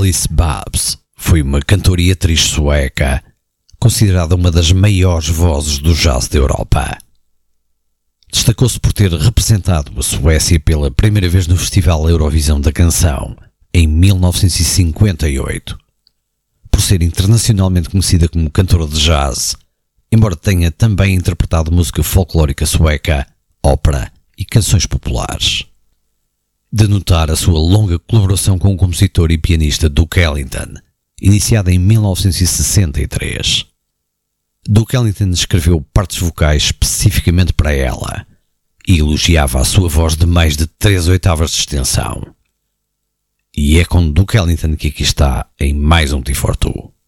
Alice Babs foi uma cantora e atriz sueca, considerada uma das maiores vozes do jazz da Europa. Destacou-se por ter representado a Suécia pela primeira vez no Festival Eurovisão da Canção, em 1958. Por ser internacionalmente conhecida como cantora de jazz, embora tenha também interpretado música folclórica sueca, ópera e canções populares. De notar a sua longa colaboração com o compositor e pianista Duke Ellington, iniciada em 1963. Duke Ellington escreveu partes vocais especificamente para ela e elogiava a sua voz de mais de 3 oitavas de extensão. E é com Duke Ellington que aqui está em mais um T42.